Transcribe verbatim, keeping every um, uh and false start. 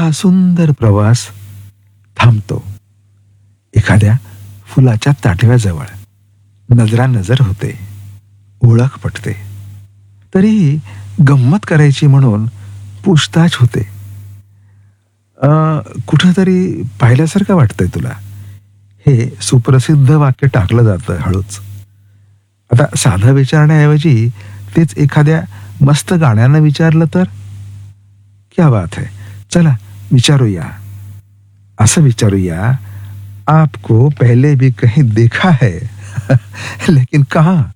हा सुंदर प्रवास थांबतो एखाद्या फुलाच्या ताटव्याजवळ. नजरा नजर होते, ओळख पटते. तरीही गंमत करायची म्हणून पूछताछ होते. अ, कुठंतरी पाहिल्यासारखं वाटतंय तुला, हे सुप्रसिद्ध वाक्य टाकलं जातं हळूच. आता साधं विचारण्याऐवजी तेच एखाद्या मस्त गाण्यानं विचारलं तर, क्या बात है, चला विचारूया. असं विचारूया, आपको पहले भी कहीं देखा है लेकिन कहाँ?